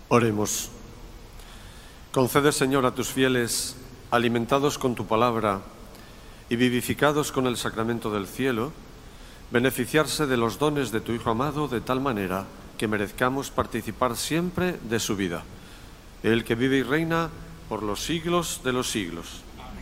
Oremos. Concede, Señor, a tus fieles, alimentados con tu palabra y vivificados con el sacramento del cielo, beneficiarse de los dones de tu Hijo amado de tal manera que merezcamos participar siempre de su vida. El que vive y reina por los siglos de los siglos. Amén.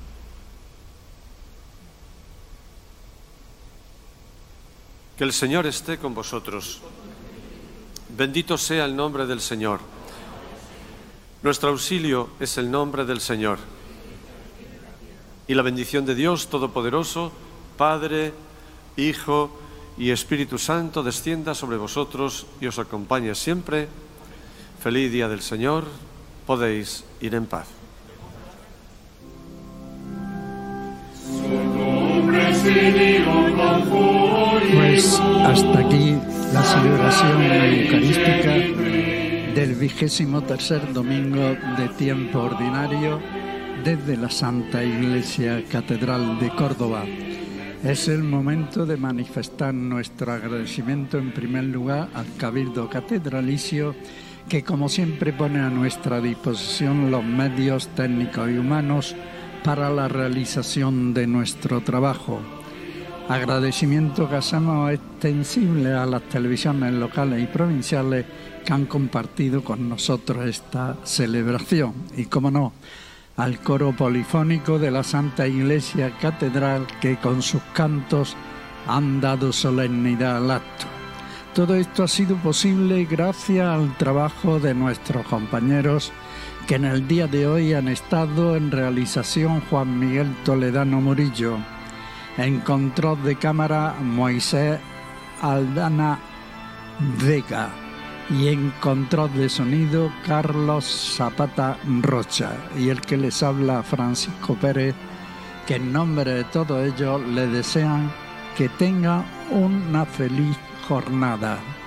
Que el Señor esté con vosotros. Bendito sea el nombre del Señor. Nuestro auxilio es el nombre del Señor. Y la bendición de Dios Todopoderoso, Padre, Hijo y Espíritu Santo, descienda sobre vosotros y os acompañe siempre. Feliz día del Señor. Podéis ir en paz. Pues hasta aquí la celebración eucarística del 23º domingo de tiempo ordinario desde la Santa Iglesia Catedral de Córdoba. Es el momento de manifestar nuestro agradecimiento en primer lugar al Cabildo Catedralicio, que como siempre pone a nuestra disposición los medios técnicos y humanos para la realización de nuestro trabajo. Agradecimiento que hacemos extensible a las televisiones locales y provinciales que han compartido con nosotros esta celebración. Y, como no, al coro polifónico de la Santa Iglesia Catedral, que con sus cantos han dado solemnidad al acto. Todo esto ha sido posible gracias al trabajo de nuestros compañeros que en el día de hoy han estado en realización Juan Miguel Toledano Murillo, en control de cámara Moisés Aldana Vega y en control de sonido Carlos Zapata Rocha, y el que les habla Francisco Pérez, que en nombre de todos ellos le desean que tenga una feliz jornada.